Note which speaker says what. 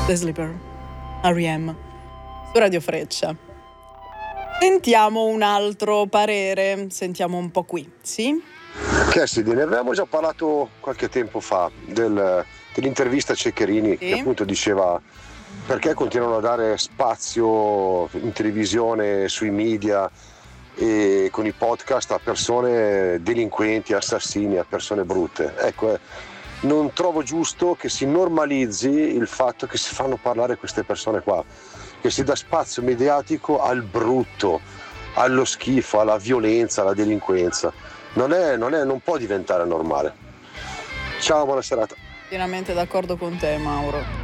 Speaker 1: The Sleeper, R.E.M. su Radio Freccia. Sentiamo un altro parere, sentiamo un po' qui, sì?
Speaker 2: Cassidy, ne avevamo già parlato qualche tempo fa dell'intervista a Ceccherini,
Speaker 1: Sì.
Speaker 2: che appunto diceva perché continuano a dare spazio in televisione, sui media e con i podcast a persone delinquenti, assassini, a persone brutte. Ecco, non trovo giusto che si normalizzi il fatto che si fanno parlare queste persone qua, che si dà spazio mediatico al brutto, allo schifo, alla violenza, alla delinquenza. Non può diventare normale. Ciao, buona serata.
Speaker 1: Pienamente d'accordo con te, Mauro.